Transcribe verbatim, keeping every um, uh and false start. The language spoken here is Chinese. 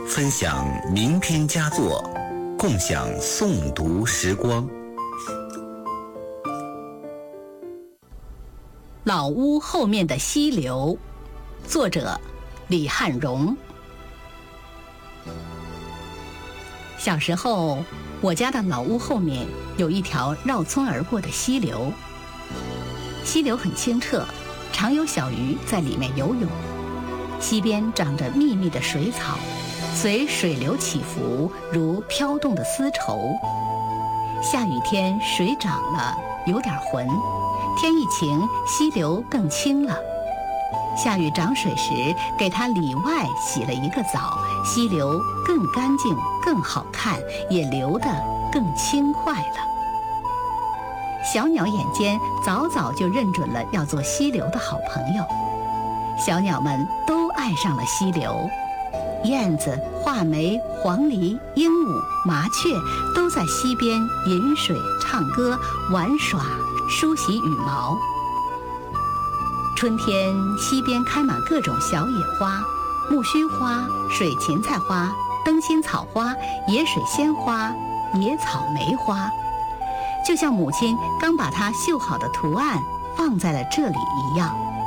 分享名篇佳作，共享诵读时光。 老屋后面的溪流，作者李汉荣。小时候，我家的老屋后面有一条绕村而过的溪流。溪流很清澈，常有小鱼在里面游泳。溪边长着密密的水草，随水流起伏，如飘动的丝绸。下雨天水涨了，有点浑，天一晴，溪流更清了。下雨涨水时，给它里外洗了一个澡，溪流更干净更好看，也流得更轻快了。小鸟眼尖，早早就认准了要做溪流的好朋友。小鸟们都爱上了溪流，燕子、画眉、黄鹂、鹦鹉、麻雀都在溪边饮水、唱歌、玩耍、梳洗羽毛。春天，溪边开满各种小野花，木须花、水芹菜花、灯心草花、野水仙花、野草莓花，就像母亲刚把它绣好的图案放在了这里一样。